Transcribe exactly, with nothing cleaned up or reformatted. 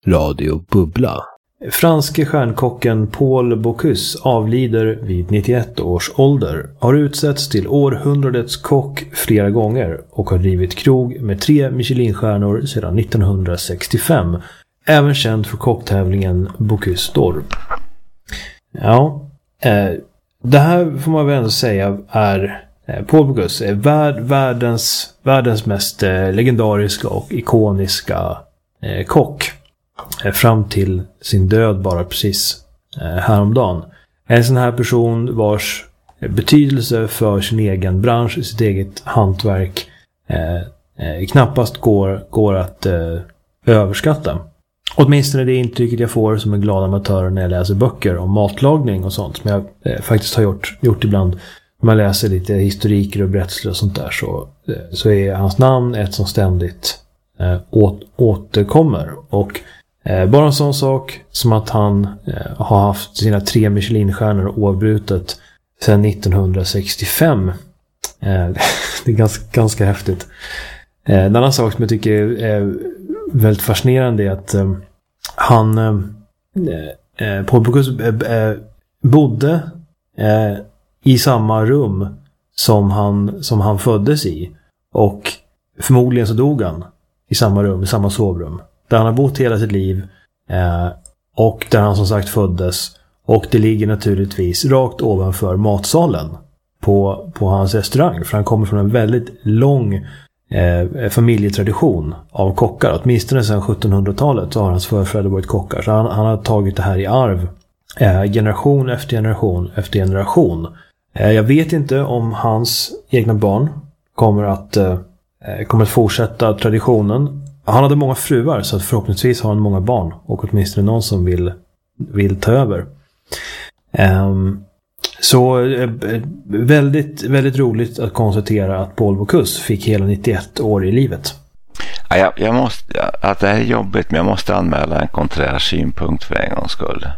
Radio Bubbla. Franske stjärnkocken Paul Bocuse avlider vid nittioett års ålder, har utsetts till århundradets kock flera gånger och har drivit krog med tre Michelinstjärnor sedan nittonhundrasextiofem, även känd för kocktävlingen Bocuse d'Or. Ja, eh, det här får man väl ändå säga är eh, Paul Bocuse är värld, världens, världens mest eh, legendariska och ikoniska eh, kock. Fram till sin död bara precis eh, häromdagen. En sån här person vars betydelse för sin egen bransch, sitt eget hantverk eh, eh, knappast går, går att eh, överskatta. Åtminstone det intrycket jag får som en glad amatör när jag läser böcker om matlagning och sånt som jag eh, faktiskt har gjort, gjort ibland. När man läser lite historiker och berättelser och sånt där så, eh, så är hans namn ett som ständigt eh, åt, återkommer. Och Eh, bara en sån sak som att han eh, har haft sina tre Michelinstjärnor oavbrutet sedan nittonhundrasextiofem. Eh, det är ganska, ganska häftigt. Eh, en annan sak som jag tycker är, är väldigt fascinerande är att eh, han eh, eh, Paul Bocuse eh, bodde eh, i samma rum som han, som han föddes i. Och förmodligen så dog han i samma rum, i samma sovrum. Där han har bott hela sitt liv eh, och där han som sagt föddes. Och det ligger naturligtvis rakt ovanför matsalen på, på hans restaurang. För han kommer från en väldigt lång eh, familjetradition av kockar. Åtminstone sedan sjuttonhundratalet så har hans förfäder varit kockar. Så han, han har tagit det här i arv eh, generation efter generation efter generation. Eh, jag vet inte om hans egna barn kommer att, eh, kommer att fortsätta traditionen. Han hade många fruar så att förhoppningsvis har han många barn och åtminstone någon som vill, vill ta över. Um, så eh, väldigt, väldigt roligt att konstatera att Paul Bocuse fick hela nittioett år i livet. Ja, jag, jag måste, att det här är jobbigt, men jag måste anmäla en konträr synpunkt för en gångs skull.